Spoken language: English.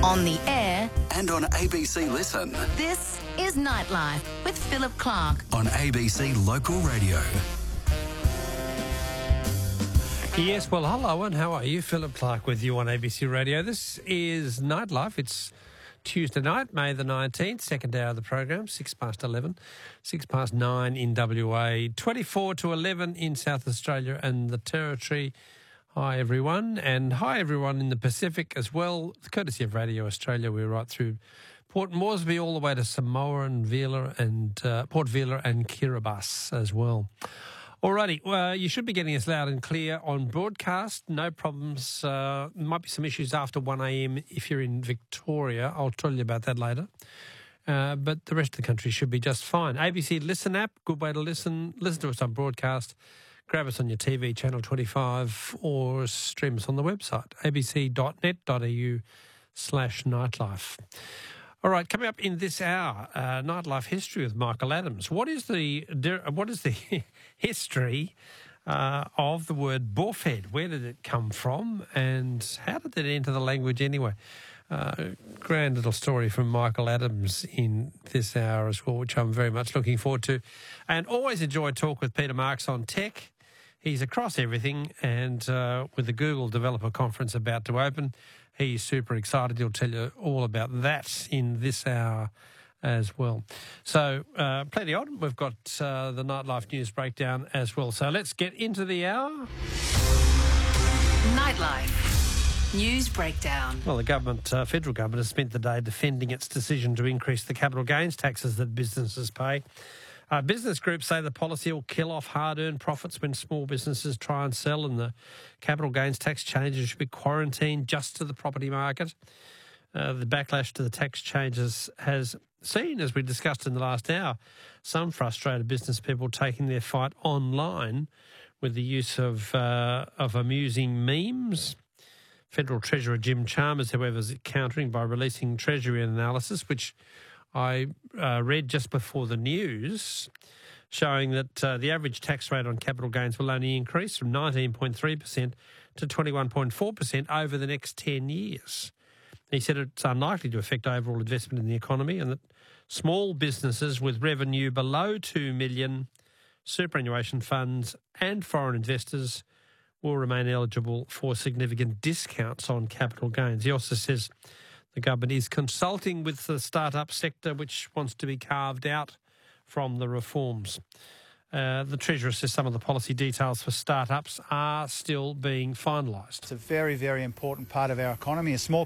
on the air, and on ABC Listen. this is Nightlife with Philip Clark. On ABC Local Radio. Yes, well, hello and how are you? Philip Clark with you on ABC Radio. This is Nightlife. It's Tuesday night, May the 19th, second hour of the program, 11:06, 9:06 in WA, 24 to 11 in South Australia and the Territory. Hi, everyone, and hi, everyone in the Pacific as well. Courtesy of Radio Australia, we're right through Port Moresby all the way to Samoa and Vila and Port Vila and Kiribati as well. Alrighty, you should be getting us loud and clear on broadcast. No problems. There might be some issues after 1 a.m. if you're in Victoria. I'll tell you about that later. But the rest of the country should be just fine. ABC Listen app, good way to listen. Listen to us on broadcast. Grab us on your TV, Channel 25, or stream us on the website, abc.net.au/nightlife. All right, coming up in this hour, Nightlife History with Michael Adams. What is the history of the word buffhead? Where did it come from, and how did it enter the language anyway? Grand little story from Michael Adams in this hour as well, which I'm very much looking forward to. And always enjoy a talk with Peter Marks on tech. He's across everything, and with the Google Developer Conference about to open, he's super excited. He'll tell you all about that in this hour as well. So plenty on. We've got the Nightlife News Breakdown as well. So let's get into the hour. Nightlife News Breakdown. Well, the government, federal government, has spent the day defending its decision to increase the capital gains taxes that businesses pay. Business groups say the policy will kill off hard-earned profits when small businesses try and sell, and the capital gains tax changes should be quarantined just to the property market. The backlash to the tax changes has seen, as we discussed in the last hour, some frustrated business people taking their fight online with the use of amusing memes. Federal Treasurer Jim Chalmers, however, is countering by releasing Treasury analysis, which I read just before the news, showing that the average tax rate on capital gains will only increase from 19.3% to 21.4% over the next 10 years. He said it's unlikely to affect overall investment in the economy, and that small businesses with revenue below $2 million, superannuation funds and foreign investors will remain eligible for significant discounts on capital gains. He also says the government is consulting with the start-up sector, which wants to be carved out from the reforms. The Treasurer says some of the policy details for start-ups are still being finalised. It's a very, very important part of our economy. A small